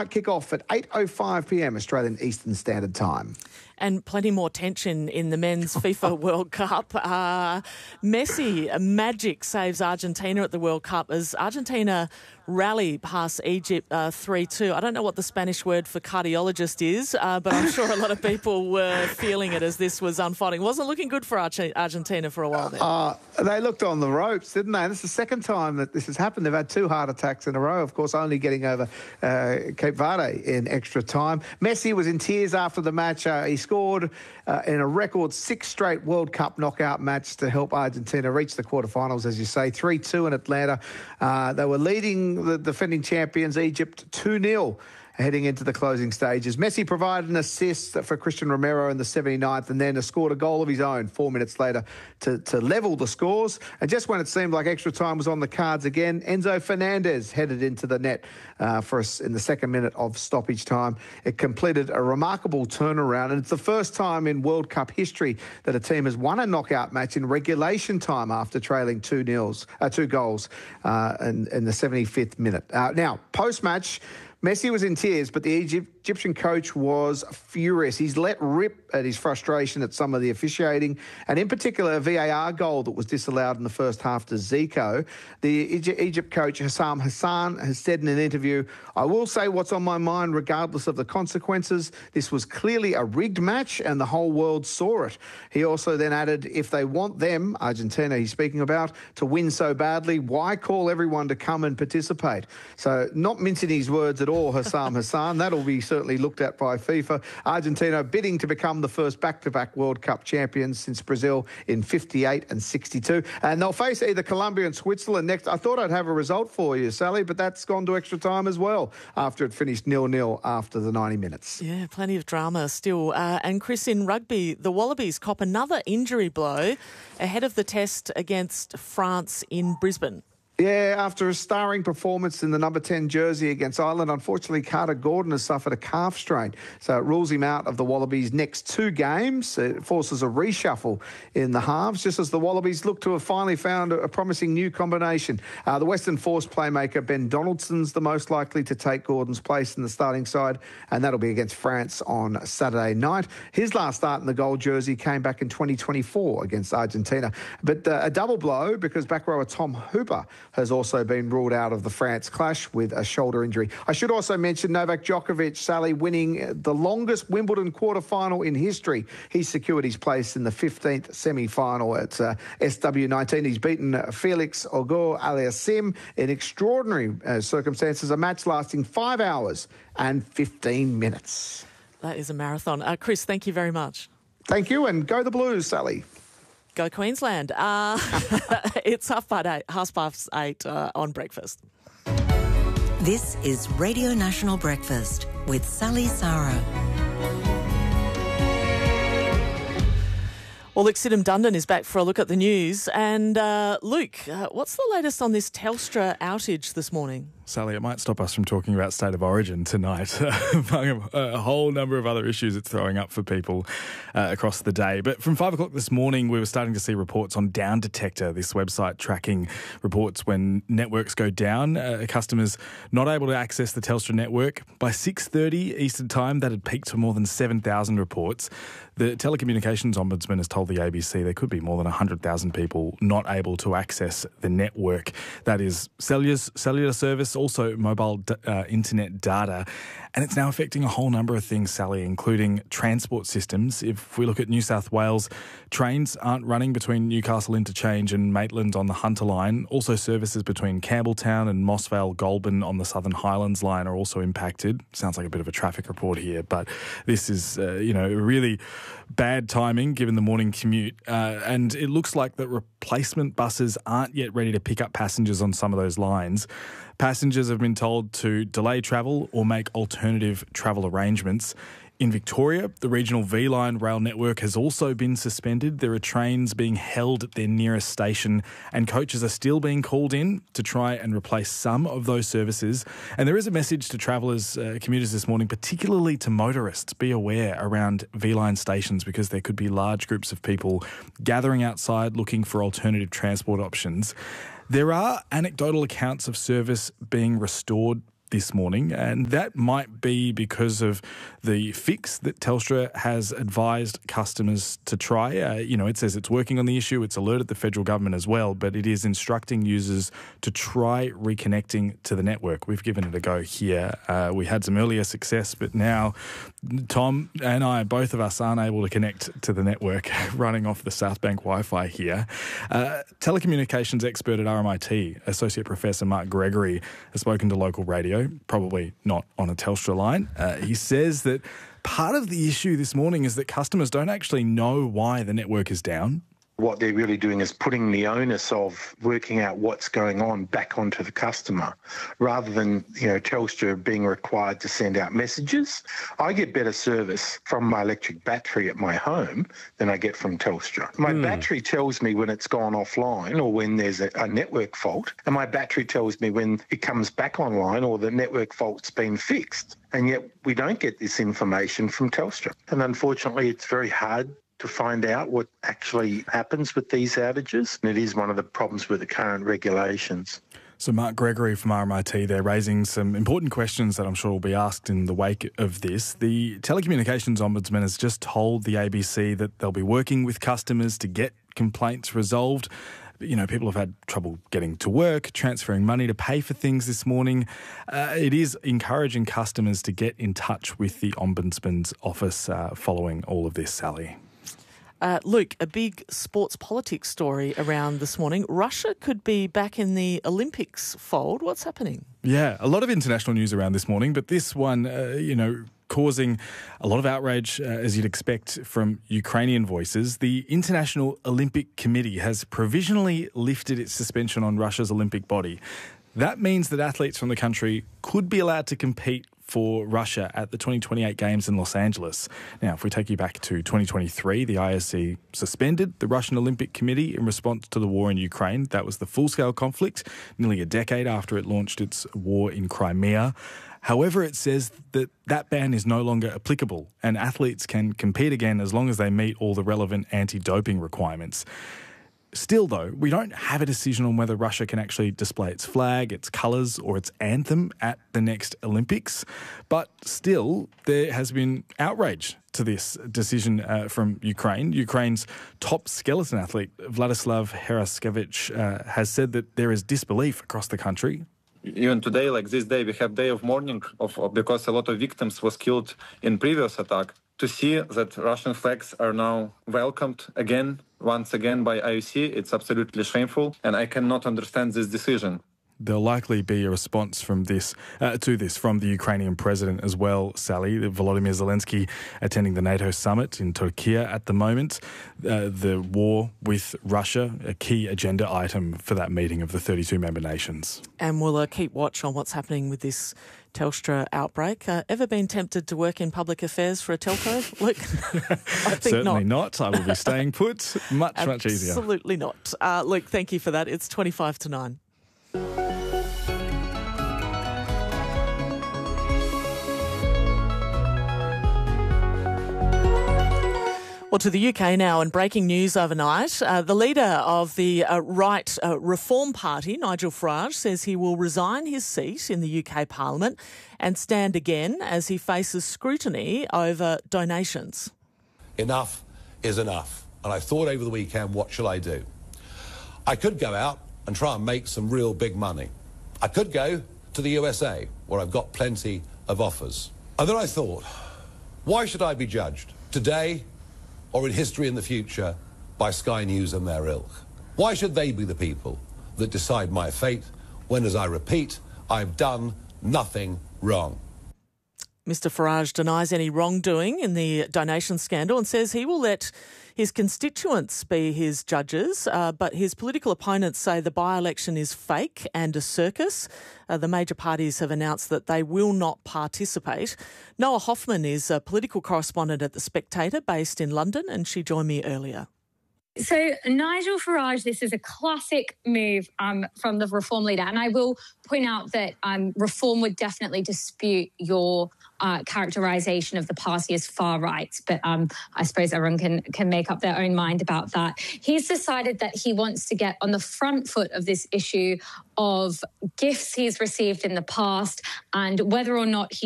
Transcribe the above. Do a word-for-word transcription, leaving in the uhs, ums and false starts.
kick off at eight oh five p m Australian Eastern Standard Time. And plenty more tension in the men's FIFA World Cup. Uh, Messi, magic, saves Argentina at the World Cup as Argentina rally past Egypt uh, three two. I don't know what the Spanish word for cardiologist is, uh, but I'm sure a lot of people were feeling it as this was unfolding. It wasn't looking good for Arge- Argentina for a while there. Uh, they looked on the ropes, didn't they? And it's the second time that this has happened. They've had two heart attacks in a row, of course, only getting over uh, Cape Verde in extra time. Messi was in tears after the match. Uh, he scored uh, in a record six straight World Cup knockout match to help Argentina reach the quarterfinals, as you say, three two in Atlanta. Uh, they were leading the defending champions Egypt two nil heading into the closing stages. Messi provided an assist for Christian Romero in the seventy-ninth and then scored a goal of his own four minutes later to, to level the scores. And just when it seemed like extra time was on the cards again, Enzo Fernandez headed into the net uh, for us in the second minute of stoppage time. It completed a remarkable turnaround, and it's the first time in World Cup history that a team has won a knockout match in regulation time after trailing two nils, uh, two goals uh, in, in the seventy-fifth minute. Uh, now, post-match, Messi was in tears, but the Egypt, Egyptian coach was furious. He's let rip at his frustration at some of the officiating, and in particular a V A R goal that was disallowed in the first half to Zico. The Egypt, Egypt coach Hassam Hassan has said in an interview, "I will say what's on my mind regardless of the consequences. This was clearly a rigged match and the whole world saw it." He also then added, if they want them, Argentina he's speaking about, to win so badly, why call everyone to come and participate? So not mincing his words at all, Hassam Hassan. That'll be certainly looked at by FIFA. Argentina bidding to become the first back-to-back World Cup champions since Brazil in fifty-eight and sixty-two. And they'll face either Colombia and Switzerland next. I thought I'd have a result for you, Sally, but that's gone to extra time as well after it finished nil nil after the ninety minutes. Yeah, plenty of drama still. Uh, and Chris, in rugby, the Wallabies cop another injury blow ahead of the test against France in Brisbane. Yeah, after a starring performance in the number ten jersey against Ireland, unfortunately Carter Gordon has suffered a calf strain. So it rules him out of the Wallabies' next two games. It forces a reshuffle in the halves, just as the Wallabies look to have finally found a promising new combination. Uh, the Western Force playmaker Ben Donaldson's the most likely to take Gordon's place in the starting side, and that'll be against France on Saturday night. His last start in the gold jersey came back in twenty twenty-four against Argentina. But uh, a double blow because back rower Tom Hooper has also been ruled out of the France clash with a shoulder injury. I should also mention Novak Djokovic, Sally, winning the longest Wimbledon quarter-final in history. He secured his place in the fifteenth semi-final at uh, S W nineteen. He's beaten Felix Auger-Aliassime in extraordinary uh, circumstances, a match lasting five hours and fifteen minutes. That is a marathon. Uh, Chris, thank you very much. Thank you, and go the Blues, Sally. Go Queensland. Uh, it's half past eight, half past eight uh, on Breakfast. This is Radio National Breakfast with Sally Sarah. Well, Luke Sidham Dundon is back for a look at the news. And uh, Luke, uh, what's the latest on this Telstra outage this morning? Sally, it might stop us from talking about State of Origin tonight, among a whole number of other issues it's throwing up for people uh, across the day. But from five o'clock this morning, we were starting to see reports on Down Detector, this website tracking reports when networks go down, uh, customers not able to access the Telstra network. By six thirty Eastern Time, that had peaked to more than seven thousand reports. The Telecommunications Ombudsman has told the A B C there could be more than one hundred thousand people not able to access the network. That is cellular, cellular service, also mobile uh, internet data. And it's now affecting a whole number of things, Sally, including transport systems. If we look at New South Wales, trains aren't running between Newcastle Interchange and Maitland on the Hunter line. Also, services between Campbelltown and Mossvale Goulburn on the Southern Highlands line are also impacted. Sounds like a bit of a traffic report here, but this is, uh, you know, really bad timing given the morning commute. Uh, and it looks like that replacement buses aren't yet ready to pick up passengers on some of those lines. Passengers have been told to delay travel or make alternative travel arrangements. In Victoria, the regional V-Line rail network has also been suspended. There are trains being held at their nearest station and coaches are still being called in to try and replace some of those services. And there is a message to travellers, uh, commuters this morning, particularly to motorists. Be aware around V-Line stations because there could be large groups of people gathering outside looking for alternative transport options. There are anecdotal accounts of service being restored this morning, and that might be because of the fix that Telstra has advised customers to try. Uh, you know, it says it's working on the issue, it's alerted the federal government as well, but it is instructing users to try reconnecting to the network. We've given it a go here. Uh, we had some earlier success, but now Tom and I, both of us, aren't able to connect to the network running off the South Bank Wi-Fi here. Uh, telecommunications expert at R M I T, Associate Professor Mark Gregory, has spoken to local radio, probably not on a Telstra line. Uh, he says that part of the issue this morning is that customers don't actually know why the network is down. What they're really doing is putting the onus of working out what's going on back onto the customer, rather than, you know, Telstra being required to send out messages. I get better service from my electric battery at my home than I get from Telstra. My mm. battery tells me when it's gone offline or when there's a, a network fault, and my battery tells me when it comes back online or the network fault's been fixed. And yet we don't get this information from Telstra. And unfortunately, it's very hard to find out what actually happens with these outages. And it is one of the problems with the current regulations. So Mark Gregory from R M I T, they're raising some important questions that I'm sure will be asked in the wake of this. The Telecommunications Ombudsman has just told the A B C that they'll be working with customers to get complaints resolved. You know, people have had trouble getting to work, transferring money to pay for things this morning. Uh, it is encouraging customers to get in touch with the Ombudsman's office uh, following all of this, Sally. Uh, Luke, a big sports politics story around this morning. Russia could be back in the Olympics fold. What's happening? Yeah, a lot of international news around this morning, but this one, uh, you know, causing a lot of outrage, uh, as you'd expect from Ukrainian voices. The International Olympic Committee has provisionally lifted its suspension on Russia's Olympic body. That means that athletes from the country could be allowed to compete for Russia at the twenty twenty-eight Games in Los Angeles. Now, if we take you back to twenty twenty-three, the I O C suspended the Russian Olympic Committee in response to the war in Ukraine. That was the full-scale conflict, nearly a decade after it launched its war in Crimea. However, it says that that ban is no longer applicable and athletes can compete again as long as they meet all the relevant anti-doping requirements. Still, though, we don't have a decision on whether Russia can actually display its flag, its colours or its anthem at the next Olympics. But still, there has been outrage to this decision uh, from Ukraine. Ukraine's top skeleton athlete, Vladislav Heraskevich, uh, has said that there is disbelief across the country. Even today, like this day, we have day of mourning of, of because a lot of victims was killed in previous attack. To see that Russian flags are now welcomed again, once again by I O C, it's absolutely shameful, and I cannot understand this decision. There'll likely be a response from this uh, to this from the Ukrainian president as well, Sally. Volodymyr Zelensky attending the NATO summit in Turkey at the moment. Uh, the war with Russia, a key agenda item for that meeting of the thirty-two member nations. And we'll uh, keep watch on what's happening with this Telstra outbreak. Uh, ever been tempted to work in public affairs for a telco? Look, I think Certainly not. not. I will be staying put. Much, much easier. Absolutely not. Uh, Luke, thank you for that. It's twenty-five to nine. Well, to the U K now, and breaking news overnight. Uh, the leader of the uh, right uh, Reform Party, Nigel Farage, says he will resign his seat in the U K Parliament and stand again as he faces scrutiny over donations. Enough is enough. And I thought over the weekend, what shall I do? I could go out and try and make some real big money. I could go to the U S A, where I've got plenty of offers. And then I thought, why should I be judged today or in history in the future by Sky News and their ilk? Why should they be the people that decide my fate when, as I repeat, I've done nothing wrong? Mister Farage denies any wrongdoing in the donation scandal and says he will let his constituents be his judges, uh, but his political opponents say the by-election is fake and a circus. Uh, the major parties have announced that they will not participate. Noah Hoffman is a political correspondent at The Spectator based in London, and she joined me earlier. So Nigel Farage, this is a classic move um, from the Reform leader. And I will point out that um, Reform would definitely dispute your uh, characterisation of the party as far right. But um, I suppose everyone can, can make up their own mind about that. He's decided that he wants to get on the front foot of this issue of gifts he's received in the past and whether or not he